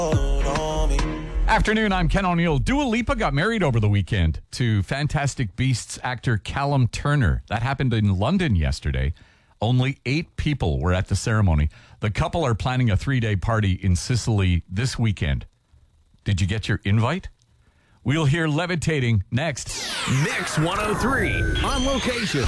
Afternoon, I'm Ken O'Neill. Dua Lipa got married over the weekend to Fantastic Beasts actor Callum Turner. That happened in London yesterday. Only 8 people were at the ceremony. The couple are planning a 3-day party in Sicily this weekend. Did you get your invite? We'll hear levitating next. Mix 103 on location.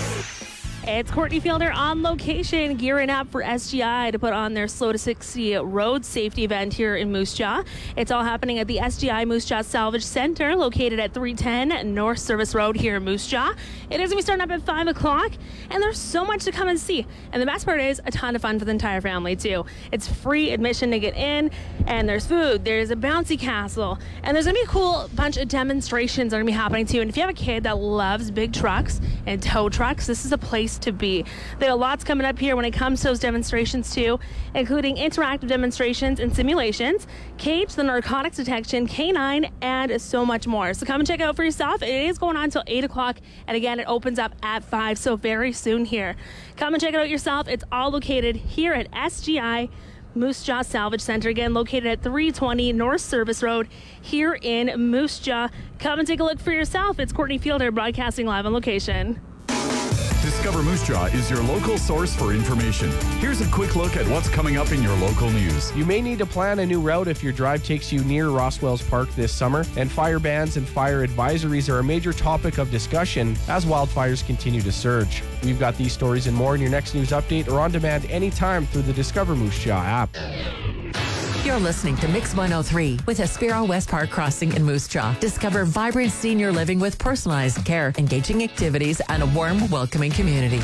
It's Courtney Fielder on location, gearing up for SGI to put on their Slow to 60 road safety event here in Moose Jaw. It's all happening at the SGI Moose Jaw Salvage Center, located at 310 North Service Road here in Moose Jaw. It is going to be starting up at 5 o'clock, and there's so much to come and see. And the best part is a ton of fun for the entire family, too. It's free admission to get in, and there's food, there's a bouncy castle, and there's going to be a cool bunch of demonstrations that are going to be happening, too. And if you have a kid that loves big trucks and tow trucks, this is a place to be. There are lots coming up here when it comes to those demonstrations too, including interactive demonstrations and simulations, Cage, the narcotics detection, K9, and so much more. So come and check it out for yourself. It is going on until 8 o'clock, and again, it opens up at 5, so very soon here. Come and check it out yourself. It's all located here at SGI Moose Jaw Salvage Center, again located at 320 North Service Road here in Moose Jaw. Come and take a look for yourself. It's Courtney Fielder broadcasting live on location. Discover Moose Jaw is your local source for information. Here's a quick look at what's coming up in your local news. You may need to plan a new route if your drive takes you near Roswell's Park this summer, and fire bans and fire advisories are a major topic of discussion as wildfires continue to surge. We've got these stories and more in your next news update or on demand anytime through the Discover Moose Jaw app. You're listening to Mix 103 with Aspiro West Park Crossing in Moose Jaw. Discover vibrant senior living with personalized care, engaging activities, and a warm, welcoming community.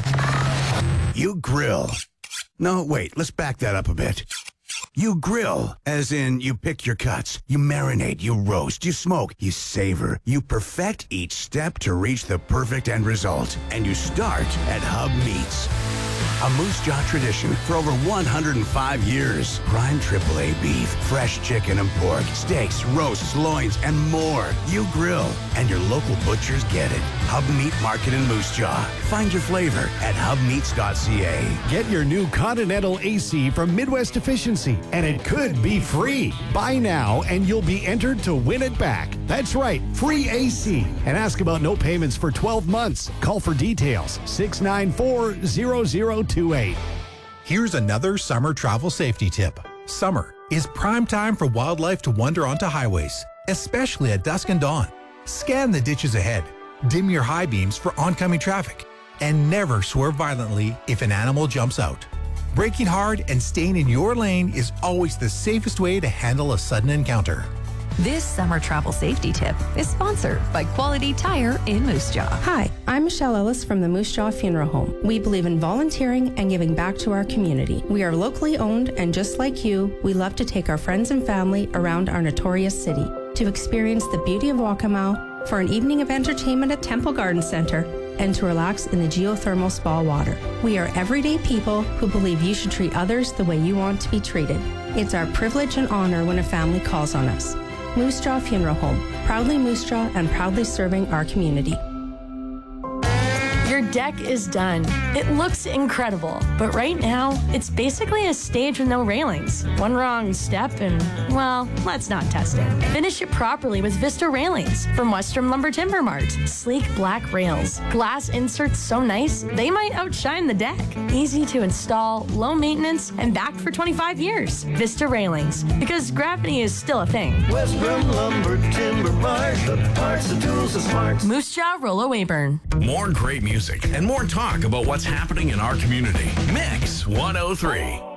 You grill. No, wait, let's back that up a bit. You grill, as in you pick your cuts, you marinate, you roast, you smoke, you savor, you perfect each step to reach the perfect end result. And you start at Hub Meats. A Moose Jaw tradition for over 105 years. Prime AAA beef, fresh chicken and pork, steaks, roasts, loins, and more. You grill, and your local butchers get it. Hub Meat Market in Moose Jaw. Find your flavor at hubmeats.ca. Get your new Continental AC from Midwest Efficiency, and it could be free. Buy now, and you'll be entered to win it back. That's right, free AC. And ask about no payments for 12 months. Call for details, 694-0028. Here's another summer travel safety tip. Summer is prime time for wildlife to wander onto highways, especially at dusk and dawn. Scan the ditches ahead, dim your high beams for oncoming traffic, and never swerve violently if an animal jumps out. Braking hard and staying in your lane is always the safest way to handle a sudden encounter. This summer travel safety tip is sponsored by Quality Tire in Moose Jaw. Hi, I'm Michelle Ellis from the Moose Jaw Funeral Home. We believe in volunteering and giving back to our community. We are locally owned, and just like you, we love to take our friends and family around our notorious city to experience the beauty of Waccamaw, for an evening of entertainment at Temple Garden Center, and to relax in the geothermal spa water. We are everyday people who believe you should treat others the way you want to be treated. It's our privilege and honor when a family calls on us. Moose Jaw Funeral Home, proudly Moose Jaw and proudly serving our community. Your deck is done. It looks incredible, but right now, it's basically a stage with no railings. One wrong step and, well, let's not test it. Finish it properly with Vista Railings from Western Lumber Timber Mart. Sleek black rails. Glass inserts so nice, they might outshine the deck. Easy to install, low maintenance, and backed for 25 years. Vista Railings, because gravity is still a thing. Western Lumber Timber Mart, the parts, the tools, the smarts. Moose Jaw, Rollo Weyburn. More great music and more talk about what's happening in our community. Mix 103.